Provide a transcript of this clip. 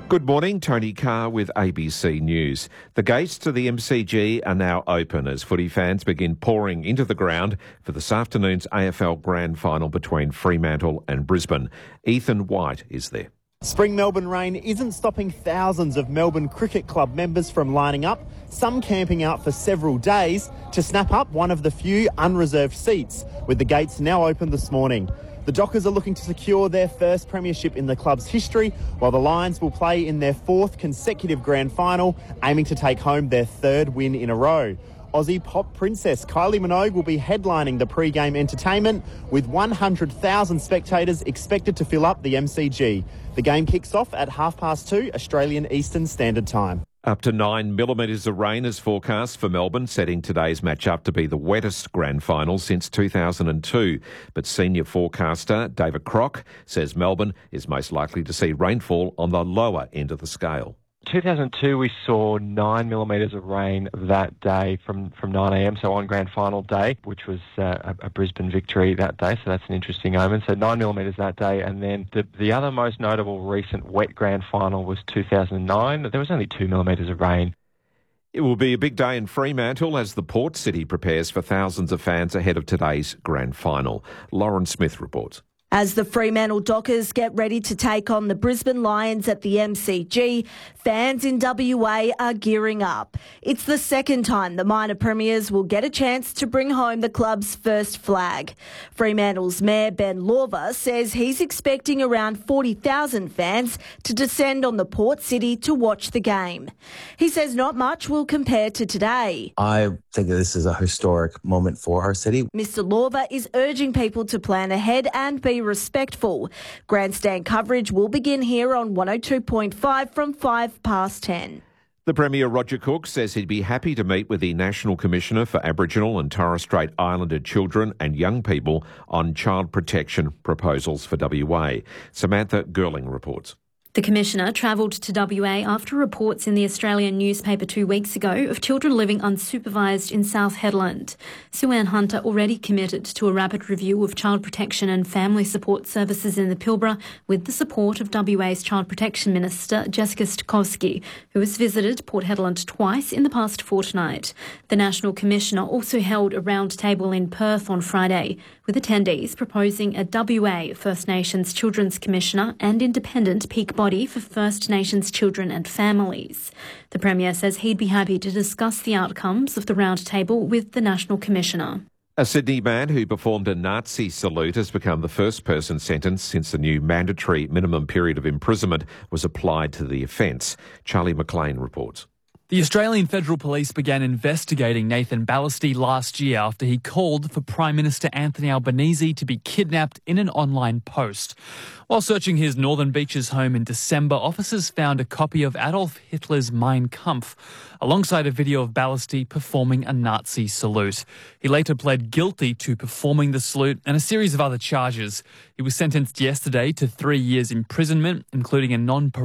Good morning, Tony Carr with ABC News. The gates to the MCG are now open as footy fans begin pouring into the ground for this afternoon's AFL Grand Final between Fremantle and Brisbane. Ethan White is there. Spring Melbourne rain isn't stopping thousands of Melbourne Cricket Club members from lining up, some camping out for several days to snap up one of the few unreserved seats, with the gates now open this morning. The Dockers are looking to secure their first premiership in the club's history, while the Lions will play in their fourth consecutive grand final, aiming to take home their third win in a row. Aussie pop princess Kylie Minogue will be headlining the pre-game entertainment, with 100,000 spectators expected to fill up the MCG. The game kicks off at 2:30 Australian Eastern Standard Time. Up to 9 millimetres of rain is forecast for Melbourne, setting today's match up to be the wettest grand final since 2002. But senior forecaster David Crock says Melbourne is most likely to see rainfall on the lower end of the scale. 2002, we saw 9 millimetres of rain that day from 9 a.m, so on grand final day, which was a Brisbane victory that day, so that's an interesting omen. So 9 millimetres that day, and then the other most notable recent wet grand final was 2009. There was only 2 millimetres of rain. It will be a big day in Fremantle as the port city prepares for thousands of fans ahead of today's grand final. Lauren Smith reports. As the Fremantle Dockers get ready to take on the Brisbane Lions at the MCG, fans in WA are gearing up. It's the second time the minor premiers will get a chance to bring home the club's first flag. Fremantle's Mayor Ben Lorver says he's expecting around 40,000 fans to descend on the port city to watch the game. He says not much will compare to today. I think this is a historic moment for our city. Mr. Lorver is urging people to plan ahead and be respectful. Grandstand coverage will begin here on 102.5 from 10:05. The Premier Roger Cook says he'd be happy to meet with the National Commissioner for Aboriginal and Torres Strait Islander children and young people on child protection proposals for WA. Samantha Girling reports. The Commissioner travelled to WA after reports in the Australian newspaper 2 weeks ago of children living unsupervised in South Hedland. Sue Ann Hunter already committed to a rapid review of child protection and family support services in the Pilbara with the support of WA's Child Protection Minister Jessica Stokowski, who has visited Port Hedland twice in the past fortnight. The National Commissioner also held a roundtable in Perth on Friday, with attendees proposing a WA First Nations Children's Commissioner and independent peak body for First Nations children and families. The Premier says he'd be happy to discuss the outcomes of the roundtable with the National Commissioner. A Sydney man who performed a Nazi salute has become the first person sentenced since the new mandatory minimum period of imprisonment was applied to the offence. Charlie McLean reports. The Australian Federal Police began investigating Nathan Ballasty last year after he called for Prime Minister Anthony Albanese to be kidnapped in an online post. While searching his Northern Beaches home in December, officers found a copy of Adolf Hitler's Mein Kampf, alongside a video of Ballasty performing a Nazi salute. He later pled guilty to performing the salute and a series of other charges. He was sentenced yesterday to 3 years imprisonment, including a non